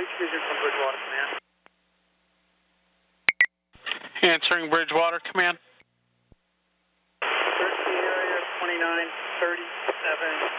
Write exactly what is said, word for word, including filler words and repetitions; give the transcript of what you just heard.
Police Division from Bridgewater Command. Answering Bridgewater Command. Search the area twenty-nine thirty-seven.